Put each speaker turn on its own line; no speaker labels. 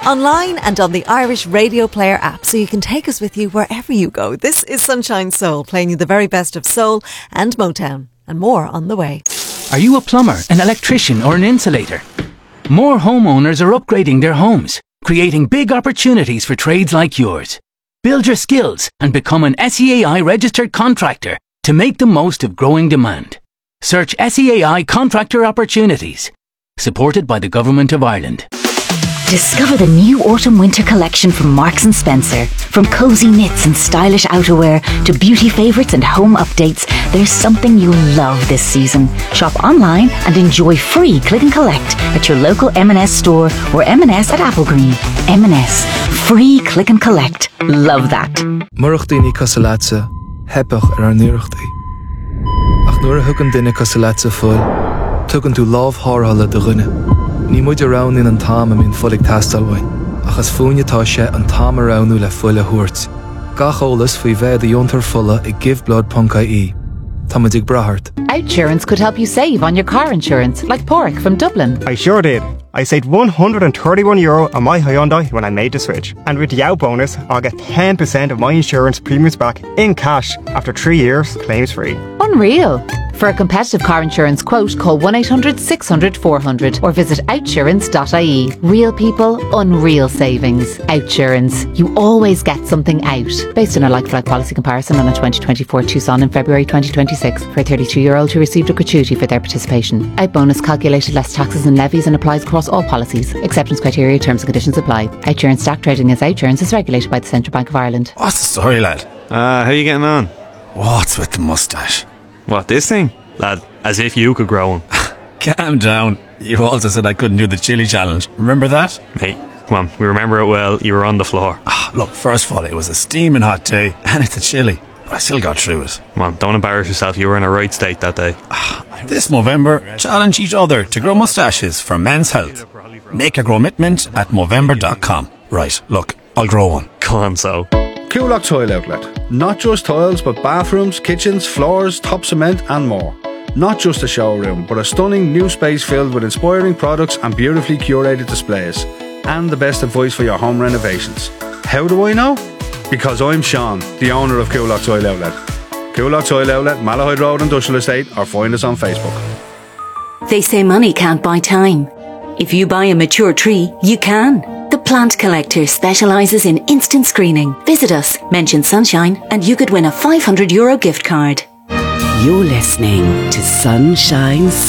Online and on the Irish Radio Player app, so you can take us with you wherever you go. This is Sunshine Soul, playing you the very best of soul and Motown, and more on the way.
Are you a plumber, an electrician or an insulator? More homeowners are upgrading their homes, creating big opportunities for trades like yours. Build your skills and become an SEAI registered contractor to make the most of growing demand. Search SEAI Contractor Opportunities, supported by the Government of Ireland.
Discover the new autumn-winter collection from Marks & Spencer. From cosy knits and stylish outerwear to beauty favourites and home updates, there's something you'll love this season. Shop online and enjoy free click and collect at your local M&S store or M&S at Applegreen. M&S. Free click and collect. Love that.
Murachtaí Casalatsa, Hepach Nurachtaí. Ach nuair a thugann duine Casalatsa fuil, tugann tú lámh thárthala de ghine. Ní muid around in an táim a mín fulig tastalhain, achas fúinetá sé an táim aroundú le fuile thuairt. Gach ólas faoi bheith a diontar fulla I giveblood.ie. Tá muid ag brathart.
Outsurance could help you save on your car insurance, like Porrick from Dublin.
I sure did. I saved €131 on my Hyundai when I made the switch. And with the out bonus, I'll get 10% of my insurance premiums back in cash after 3 years, claims free.
Unreal. For a competitive car insurance quote, call 1-800-600-400 or visit outsurance.ie. Real people, unreal savings. Outsurance. You always get something out. Based on a like-for-like policy comparison on a 2024 Tucson in February 2026 for a 32-year-old who received a gratuity for their participation. Out bonus calculated less taxes and levies and applies across all policies. Acceptance criteria, terms and conditions apply. Outsurance stock trading as Outsurance is regulated by the Central Bank of Ireland.
What's the story, lad?
How you getting on?
What's with the moustache?
What, this thing? Lad, as if you could grow one.
Calm down. You also said I couldn't do the chili challenge. Remember that?
Hey, come on, we remember it well. You were on the floor.
Look, first of all, it was a steaming hot day, and it's a chili. But I still got through it.
Come on, don't embarrass yourself. You were in a right state that day.
This Movember, challenge each other to grow moustaches for men's health. Make a commitment at Movember.com. Right, look, I'll grow one.
Go on, so.
Coolock Tile Outlet. Not just tiles, but bathrooms, kitchens, floors, top cement and more. Not just a showroom, but a stunning new space filled with inspiring products and beautifully curated displays. And the best advice for your home renovations. How do I know? Because I'm Sean, the owner of Coolock Tile Outlet. Coolock Tile Outlet, Malahide Road Industrial Estate, or find us on Facebook.
They say money can't buy time. If you buy a mature tree, you can. The Plant Collector specialises in instant screening. Visit us, mention Sunshine, and you could win a €500 gift card.
You're listening to Sunshine